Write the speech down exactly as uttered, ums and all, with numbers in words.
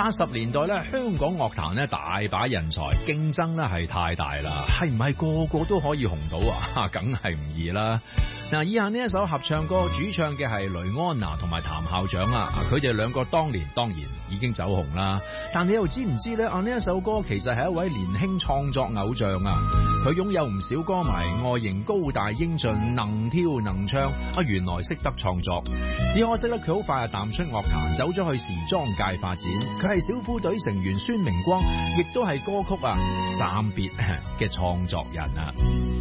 八十年代咧，香港樂壇咧大把人才，競爭咧係太大啦，係唔係個個都可以紅到啊？梗係唔易啦。嗱，以下呢一首合唱歌，主唱嘅係雷安娜同埋譚校長啊，佢哋兩個當年當然已經走紅啦。但你又知唔知咧？啊，呢一首歌其實係一位年輕創作偶像啊，佢擁有唔少歌迷，外形高大英俊，能跳能唱啊，原來識得創作。只可惜咧，佢好快就淡出樂壇，走咗去時裝界發展。佢係小虎隊成員孫明光，亦都係歌曲啊《暫別》嘅創作人啊。